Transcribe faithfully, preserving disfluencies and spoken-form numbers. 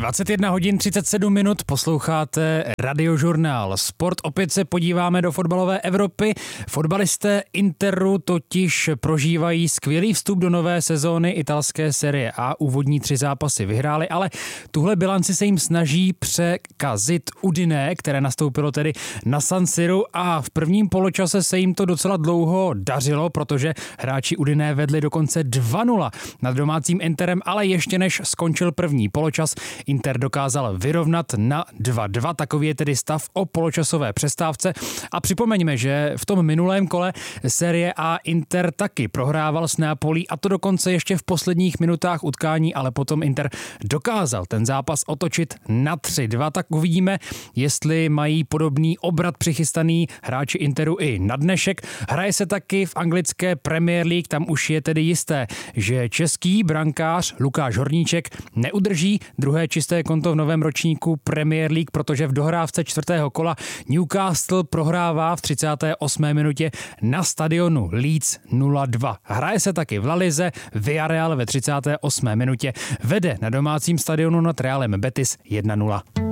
dvacet jedna hodin třicet sedm minut, posloucháte Radiožurnál Sport. Opět se podíváme do fotbalové Evropy. Fotbalisté Interu totiž prožívají skvělý vstup do nové sezóny italské Serie A. Úvodní tři zápasy vyhráli, ale tuhle bilanci se jim snaží překazit Udine, které nastoupilo tedy na San Siru, a v prvním poločase se jim to docela dlouho dařilo, protože hráči Udine vedli dokonce dva nula nad domácím Interem, ale ještě než skončil první poločas, Inter dokázal vyrovnat na dva dva, takový je tedy stav o poločasové přestávce. A připomeňme, že v tom minulém kole Serie A Inter taky prohrával s Neapolí, a to dokonce ještě v posledních minutách utkání, ale potom Inter dokázal ten zápas otočit na tři dva, tak uvidíme, jestli mají podobný obrat přichystaný hráči Interu i na dnešek. Hraje se taky v anglické Premier League, tam už je tedy jisté, že český brankář Lukáš Horníček neudrží druhé čisté konto v novém ročníku Premier League, protože v dohrávce čtvrtého kola Newcastle prohrává v třicáté osmé minutě na stadionu Leeds nula dva. Hraje se taky v La Lize, Villarreal ve třicáté osmé minutě vede na domácím stadionu nad Realem Betis jedna nula.